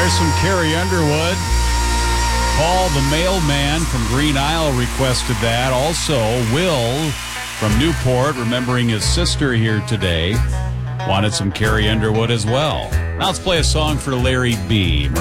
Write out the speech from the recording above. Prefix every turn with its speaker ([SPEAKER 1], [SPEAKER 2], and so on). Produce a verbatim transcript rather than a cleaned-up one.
[SPEAKER 1] There's some Carrie Underwood. Paul the Mailman from Green Isle requested that. Also, Will from Newport, remembering his sister here today, wanted some Carrie Underwood as well. Now let's play a song for Larry B.